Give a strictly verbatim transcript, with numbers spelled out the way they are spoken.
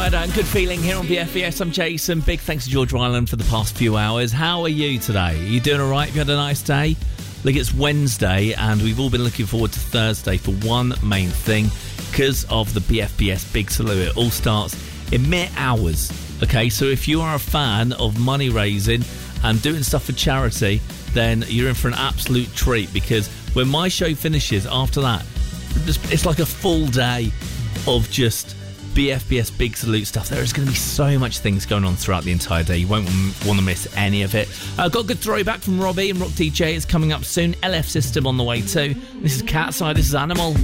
Murder and Good Feeling here on B F B S. I'm Jason. Big thanks to George Ryland for the past few hours. How are you today? Are you doing all right? Have you had a nice day? Look, it's Wednesday and we've all been looking forward to Thursday for one main thing because of the B F B S Big Salute. It all starts in mere hours. Okay, so if you are a fan of money raising and doing stuff for charity, then you're in for an absolute treat, because when my show finishes after that, it's like a full day of just B F B S Big Salute stuff. There is going to be so much things going on throughout the entire day. You won't want to miss any of it. Uh, got a good throwback from Robbie, and Rock D J is coming up soon. L F System on the way too. This is Cat's Eye, this is Animal.